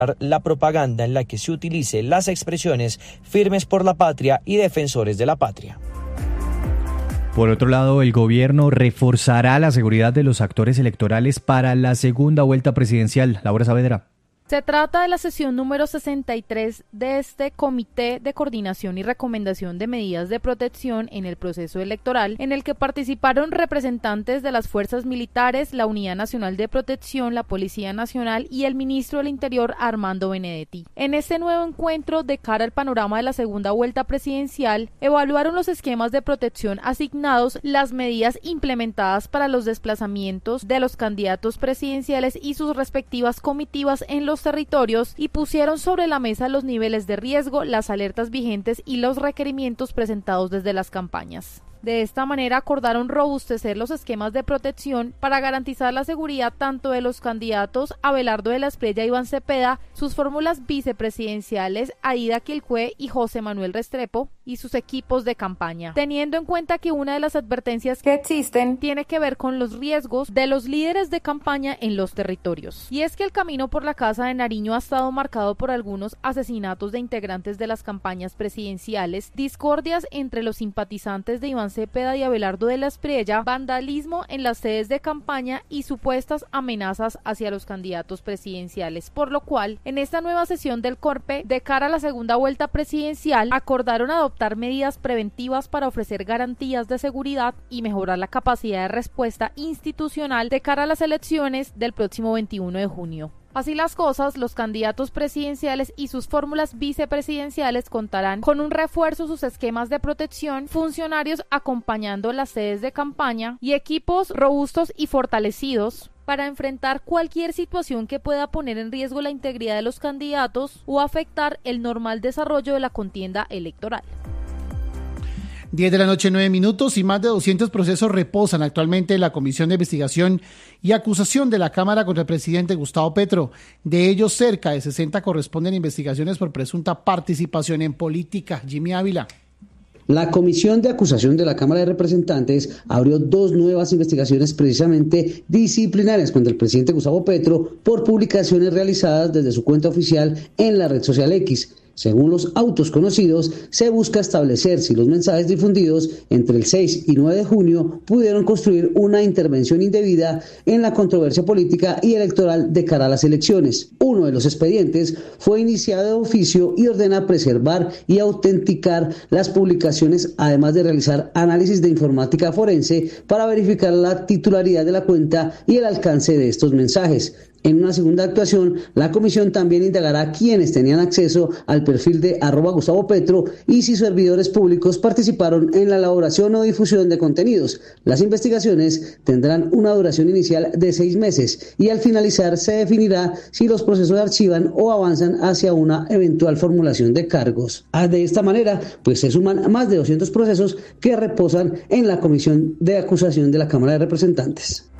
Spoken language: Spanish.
la propaganda en la que se utilice las expresiones firmes por la patria y defensores de la patria. Por otro lado, el gobierno reforzará la seguridad de los actores electorales para la segunda vuelta presidencial. Laura Saavedra. Se trata de la sesión número 63 de este Comité de Coordinación y Recomendación de Medidas de Protección en el proceso electoral, en el que participaron representantes de las fuerzas militares, la Unidad Nacional de Protección, la Policía Nacional y el ministro del Interior, Armando Benedetti. En este nuevo encuentro, de cara al panorama de la segunda vuelta presidencial, evaluaron los esquemas de protección asignados, las medidas implementadas para los desplazamientos de los candidatos presidenciales y sus respectivas comitivas en los territorios, y pusieron sobre la mesa los niveles de riesgo, las alertas vigentes y los requerimientos presentados desde las campañas. De esta manera acordaron robustecer los esquemas de protección para garantizar la seguridad tanto de los candidatos Abelardo de la Espriella y Iván Cepeda, sus fórmulas vicepresidenciales Aida Quilcue y José Manuel Restrepo y sus equipos de campaña, teniendo en cuenta que una de las advertencias que existen tiene que ver con los riesgos de los líderes de campaña en los territorios. Y es que el camino por la Casa de Nariño ha estado marcado por algunos asesinatos de integrantes de las campañas presidenciales, discordias entre los simpatizantes de Iván Cepeda y Abelardo de la Espriella, vandalismo en las sedes de campaña y supuestas amenazas hacia los candidatos presidenciales, por lo cual, en esta nueva sesión del CORPE, de cara a la segunda vuelta presidencial, acordaron adoptar medidas preventivas para ofrecer garantías de seguridad y mejorar la capacidad de respuesta institucional de cara a las elecciones del próximo 21 de junio. Así las cosas, los candidatos presidenciales y sus fórmulas vicepresidenciales contarán con un refuerzo sus esquemas de protección, funcionarios acompañando las sedes de campaña y equipos robustos y fortalecidos para enfrentar cualquier situación que pueda poner en riesgo la integridad de los candidatos o afectar el normal desarrollo de la contienda electoral. 10:09 p.m. y más de 200 procesos reposan actualmente en la Comisión de Investigación y Acusación de la Cámara contra el presidente Gustavo Petro. De ellos, cerca de 60 corresponden a investigaciones por presunta participación en política. Jimmy Ávila. La Comisión de Acusación de la Cámara de Representantes abrió 2 nuevas investigaciones precisamente disciplinarias contra el presidente Gustavo Petro por publicaciones realizadas desde su cuenta oficial en la red social X. Según los autos conocidos, se busca establecer si los mensajes difundidos entre el 6 y 9 de junio pudieron construir una intervención indebida en la controversia política y electoral de cara a las elecciones. Uno de los expedientes fue iniciado de oficio y ordena preservar y autenticar las publicaciones, además de realizar análisis de informática forense para verificar la titularidad de la cuenta y el alcance de estos mensajes. En una segunda actuación, la comisión también indagará quiénes tenían acceso al perfil de @Gustavo Petro y si servidores públicos participaron en la elaboración o difusión de contenidos. Las investigaciones tendrán una duración inicial de 6 meses y al finalizar se definirá si los procesos archivan o avanzan hacia una eventual formulación de cargos. De esta manera, pues se suman más de 200 procesos que reposan en la Comisión de Acusación de la Cámara de Representantes.